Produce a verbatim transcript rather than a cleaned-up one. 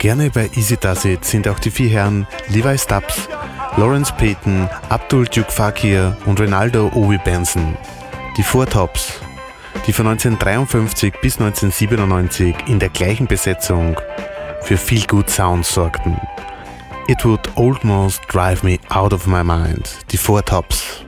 Gerne bei Easy Does It sind auch die vier Herren Levi Stubbs, Lawrence Payton, Abdul Duke Fakir und Reynaldo Owi Benson. Die Four Tops, die von neunzehnhundertdreiundfünfzig bis neunzehnhundertsiebenundneunzig in der gleichen Besetzung für Feel Good Sounds sorgten. It would almost drive me out of my mind. Die Four Tops.